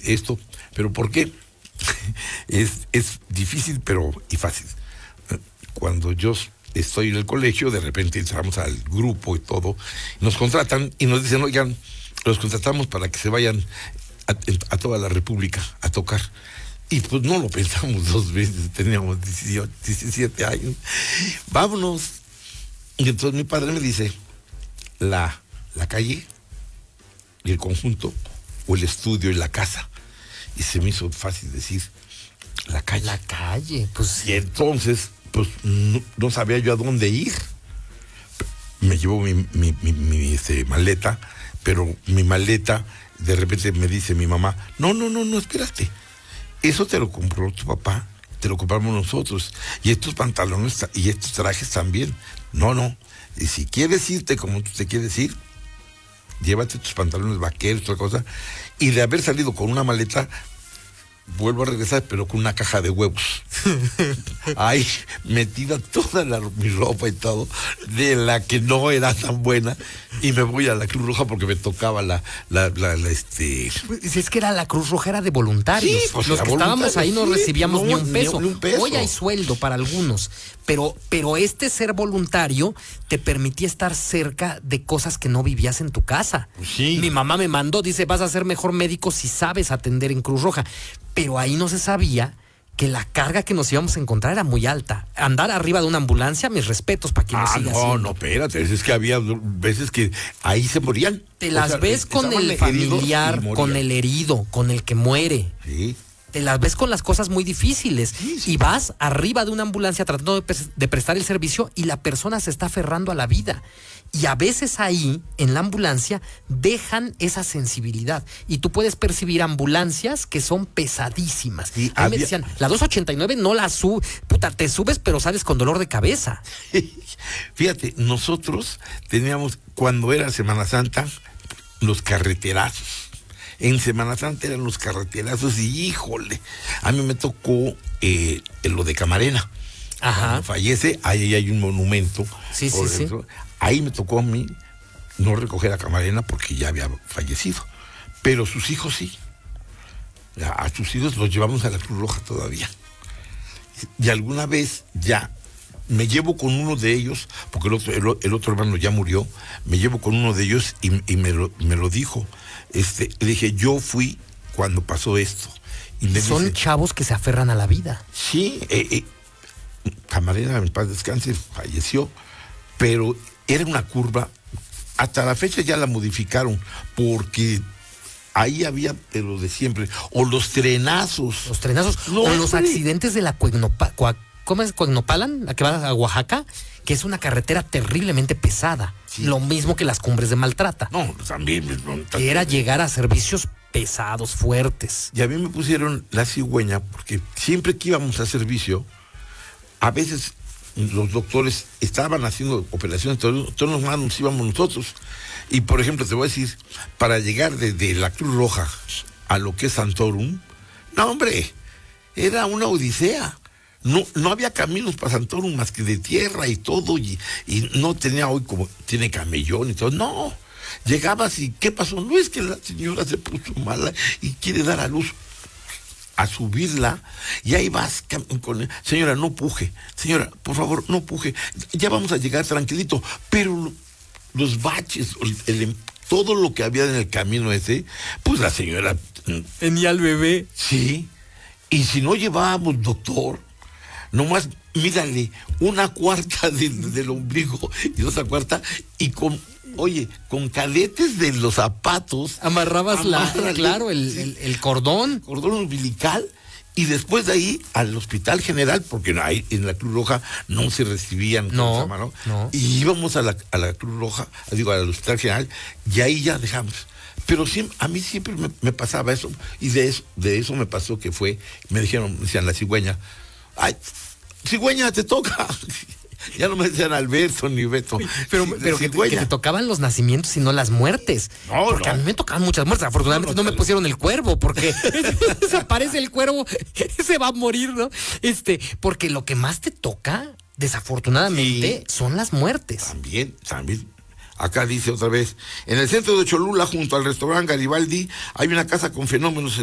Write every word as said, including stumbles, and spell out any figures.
esto, pero ¿por qué? es, es difícil, pero y fácil. Cuando yo estoy en el colegio, de repente entramos al grupo y todo, nos contratan y nos dicen, oigan, los contratamos para que se vayan a, a toda la República a tocar. Y pues no lo pensamos dos veces, teníamos dieciocho, diecisiete años. Vámonos. Y entonces mi padre me dice, la, la calle y el conjunto, o el estudio y la casa. Y se me hizo fácil decir, la calle. La calle, pues. Y entonces, pues no, no sabía yo a dónde ir. Me llevó mi, mi, mi, mi este, maleta, pero mi maleta, de repente me dice mi mamá, no, no, no, no, espérate. Eso te lo compró tu papá, te lo compramos nosotros. Y estos pantalones y estos trajes también. No, no. Y si quieres irte como tú te quieres ir, llévate tus pantalones vaqueros, otra cosa. Y de haber salido con una maleta, vuelvo a regresar, pero con una caja de huevos. Ahí metida toda la, mi ropa y todo, de la que no era tan buena. Y me voy a la Cruz Roja porque me tocaba la, la, la, la este... Si es que era la Cruz Roja, era de voluntarios. Sí, pues los que estábamos ahí no sí, recibíamos no, ni, un peso. ni un peso. Hoy hay sueldo para algunos, pero, pero este ser voluntario te permitía estar cerca de cosas que no vivías en tu casa. Sí. Mi mamá me mandó, dice, vas a ser mejor médico si sabes atender en Cruz Roja. Pero ahí no se sabía que la carga que nos íbamos a encontrar era muy alta. Andar arriba de una ambulancia, mis respetos para quien ah, lo siga no, haciendo. no, espérate, es que había veces que ahí se morían. Te las o sea, ves con el familiar, con el herido, con el que muere. Sí. Te las ves con las cosas muy difíciles. Sí, sí. Y vas arriba de una ambulancia tratando de, pre de prestar el servicio y la persona se está aferrando a la vida. Y a veces ahí, en la ambulancia, dejan esa sensibilidad. Y tú puedes percibir ambulancias que son pesadísimas. Sí, a mí había... me decían, la dos ochenta y nueve no la subes. Puta, te subes, pero sales con dolor de cabeza. Fíjate, nosotros teníamos, cuando era Semana Santa, los carreterazos. En Semana Santa eran los carreterazos y, híjole, a mí me tocó eh, lo de Camarena. Ajá. Cuando fallece, ahí hay un monumento. Sí, sí, sí. Ahí me tocó a mí no recoger a Camarena porque ya había fallecido. Pero sus hijos sí. A sus hijos los llevamos a la Cruz Roja todavía. Y alguna vez ya me llevo con uno de ellos, porque el otro, el, el otro hermano ya murió, me llevo con uno de ellos y, y me, lo, me lo dijo. Este, le dije, yo fui cuando pasó esto. Y me Son dice, chavos que se aferran a la vida. Sí, eh, eh, Camarena, en paz descanse, falleció, pero era una curva, hasta la fecha ya la modificaron, porque ahí había lo de siempre, o los trenazos. Los trenazos, no, o los hombre. accidentes de la Cuegnopa, Cua, ¿cómo es? Cuegnopalan, la que va a Oaxaca, que es una carretera terriblemente pesada, sí. Lo mismo que las Cumbres de Maltrata. No, también. No, también. Que era llegar a servicios pesados, fuertes. Y a mí me pusieron la cigüeña, porque siempre que íbamos a servicio, a veces los doctores estaban haciendo operaciones, todos, todos los más nos íbamos nosotros. Y por ejemplo, te voy a decir, para llegar desde la Cruz Roja a lo que es Santorum, no hombre, era una odisea. No, no había caminos para Santorum más que de tierra y todo, y, y no tenía hoy como tiene camellón y todo, no. Llegabas y ¿qué pasó? No es que la señora se puso mala y quiere dar a luz. A subirla, y ahí vas con, señora, no puje, señora, por favor, no puje, ya vamos a llegar tranquilito, pero los baches, el, el, todo lo que había en el camino ese, pues la señora tenía al bebé. Sí, y si no llevábamos doctor, nomás mírale, una cuarta de, del ombligo y otra cuarta, y con oye, con cadetes de los zapatos. Amarrabas la, claro, el, sí, el, el cordón. Cordón umbilical. Y después de ahí al Hospital General, porque ahí en la Cruz Roja no se recibían. No, llama, ¿no? no. Y íbamos a la, a la Cruz Roja, digo, al Hospital General, y ahí ya dejamos. Pero siempre, a mí siempre me, me pasaba eso, y de eso, de eso me pasó que fue, me dijeron, me decían la cigüeña, ay, cigüeña, te toca. Ya no me decían Alberto ni Beto. Pero, pero que, que te tocaban los nacimientos y no las muertes. No, porque no. a mí me tocaban muchas muertes. Afortunadamente no, no, no me pusieron el cuervo, porque desaparece el cuervo, se va a morir, ¿no? Este, porque lo que más te toca, desafortunadamente, sí, son las muertes. También, también. Acá dice otra vez, en el centro de Cholula, junto al restaurante Garibaldi, hay una casa con fenómenos